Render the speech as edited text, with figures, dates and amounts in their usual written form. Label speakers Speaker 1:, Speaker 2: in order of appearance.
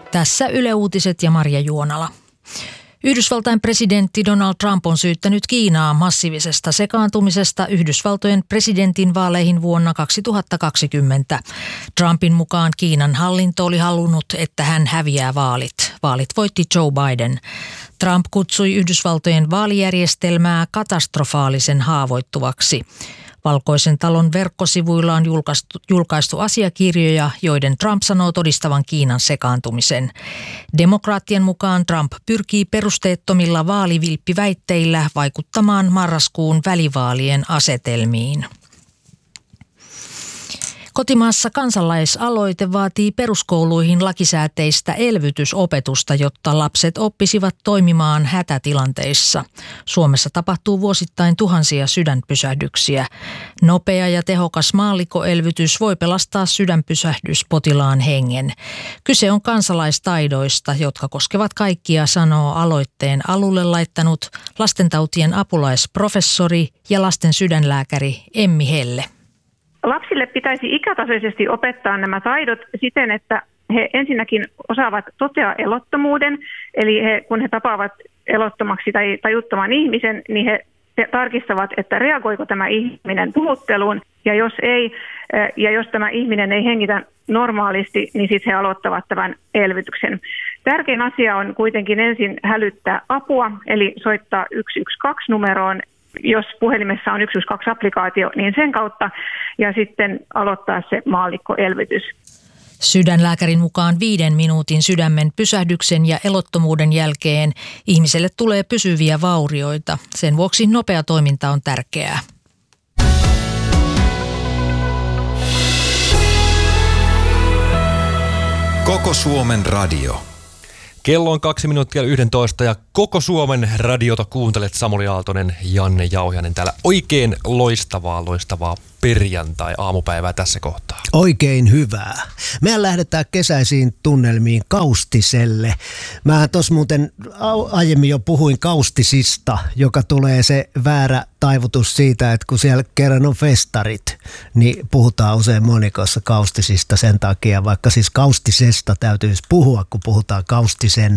Speaker 1: Tässä Yle Uutiset ja Marja Juonala. Yhdysvaltain presidentti Donald Trump on syyttänyt Kiinaa massiivisesta sekaantumisesta Yhdysvaltojen presidentinvaaleihin vuonna 2020. Trumpin mukaan Kiinan hallinto oli halunnut, että hän häviää vaalit. Vaalit voitti Joe Biden. Trump kutsui Yhdysvaltojen vaalijärjestelmää katastrofaalisen haavoittuvaksi. Valkoisen talon verkkosivuilla on julkaistu asiakirjoja, joiden Trump sanoo todistavan Kiinan sekaantumisen. Demokraattien mukaan Trump pyrkii perusteettomilla vaalivilppiväitteillä vaikuttamaan marraskuun välivaalien asetelmiin. Kotimaassa kansalaisaloite vaatii peruskouluihin lakisääteistä elvytysopetusta, jotta lapset oppisivat toimimaan hätätilanteissa. Suomessa tapahtuu vuosittain tuhansia sydänpysähdyksiä. Nopea ja tehokas maallikkoelvytys voi pelastaa sydänpysähdyspotilaan hengen. Kyse on kansalaistaidoista, jotka koskevat kaikkia, sanoo aloitteen alulle laittanut lastentautien apulaisprofessori ja lasten sydänlääkäri Emmi Helle.
Speaker 2: Lapsille pitäisi ikätasoisesti opettaa nämä taidot siten, että he ensinnäkin osaavat totea elottomuuden, eli kun he tapaavat elottomaksi tai tajuttoman ihmisen, niin he tarkistavat, että reagoiko tämä ihminen puhutteluun, ja jos ei, ja jos tämä ihminen ei hengitä normaalisti, niin sitten he aloittavat tämän elvytyksen. Tärkein asia on kuitenkin ensin hälyttää apua, eli soittaa 112 numeroon. Jos puhelimessa on 112-applikaatio, niin sen kautta ja sitten aloittaa se maallikkoelvytys.
Speaker 1: Sydänlääkärin mukaan 5 minuutin sydämen pysähdyksen ja elottomuuden jälkeen ihmiselle tulee pysyviä vaurioita. Sen vuoksi nopea toiminta on tärkeää.
Speaker 3: Koko Suomen radio.
Speaker 4: Kello on 2 minuuttia 11 ja koko Suomen radiota kuuntelet. Samuli Aaltonen, Janne Jauhiainen täällä. Oikein loistavaa perjantai-aamupäivää tässä kohtaa.
Speaker 5: Oikein hyvää. Mehän lähdetään kesäisiin tunnelmiin Kaustiselle. Mä tuossa muuten aiemmin jo puhuin Kaustisista, joka tulee se väärä taivutus siitä, että kun siellä kerran on festarit, niin puhutaan usein monikossa Kaustisista sen takia, vaikka siis Kaustisesta täytyisi puhua, kun puhutaan Kaustisen